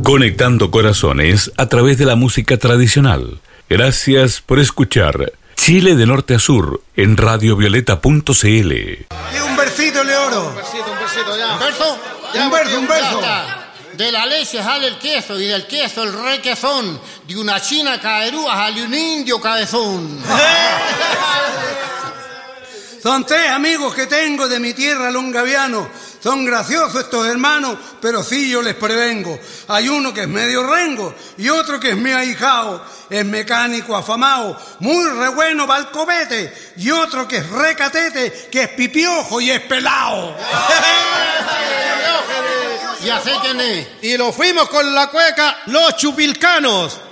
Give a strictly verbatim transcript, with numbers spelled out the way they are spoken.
Conectando corazones a través de la música tradicional. Gracias por escuchar Chile de norte a sur en radio violeta punto c l. Y un versito, Leoro. Un versito, un versito, ya. ¿Un verso? Ya, un verso, un verso. De la leche sale el queso y del queso el requesón. De una china caerúa sale un indio cabezón. Son tres amigos que tengo de mi tierra longaviano. Son graciosos estos hermanos, pero sí yo les prevengo. Hay uno que es medio rengo y otro que es mi ahijao. Es mecánico afamado, muy re bueno pa'l copete. Y otro que es recatete, que es pipiojo y es pelao. ¿Ya sé quién es? Y lo fuimos con la cueca Los Chupilcanos.